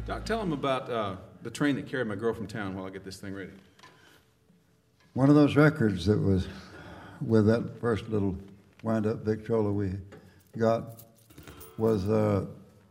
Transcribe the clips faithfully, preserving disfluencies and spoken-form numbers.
Doc, tell them about uh, the train that carried my girl from town while I get this thing ready. One of those records that was with that first little wind-up Victrola we got was uh,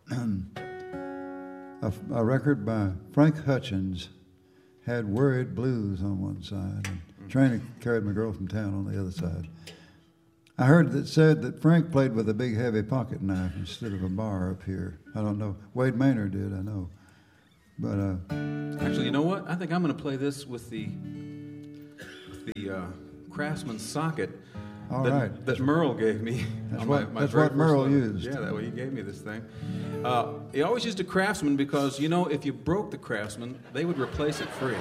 a, a record by Frank Hutchins, had Worried Blues on one side, and mm-hmm. Train that carried my girl from town on the other side. I heard that said that Frank played with a big heavy pocket knife instead of a bar up here. I don't know. Wade Maynard did, I know. But uh, actually, you know what? I think I'm going to play this with the with the uh, Craftsman socket all that, right. that Merle gave me. That's on what, my, my that's very what Merle letter. used. Yeah, that way he gave me this thing. Uh, he always used a Craftsman because, you know, if you broke the Craftsman, they would replace it free.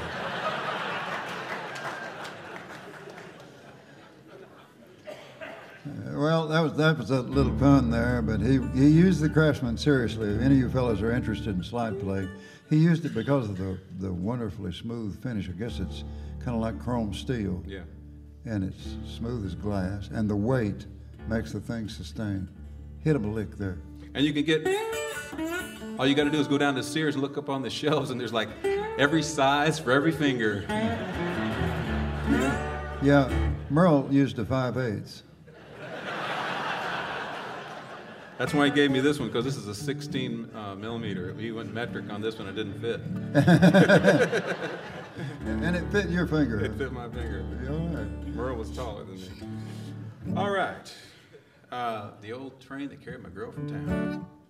Well, that was that was a little pun there, but he, he used the Craftsman seriously. If any of you fellows are interested in slide play, he used it because of the, the wonderfully smooth finish. I guess it's kind of like chrome steel. Yeah. And it's smooth as glass, and the weight makes the thing sustain. Hit him a lick there. And you can get, all you got to do is go down to Sears and look up on the shelves, and there's like every size for every finger. Yeah, Merle used a five eighths. That's why he gave me this one, because this is a sixteen uh, millimeter. He went metric on this one, it didn't fit. And it fit your finger. It fit my finger. All right. Merle was taller than me. All right. Uh, the old train that carried my girl from town.